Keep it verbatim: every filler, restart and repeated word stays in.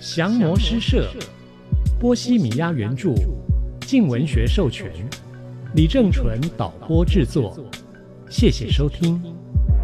降魔诗社，波西米亚原著，静文学授权，李正纯导播制作。谢谢收听。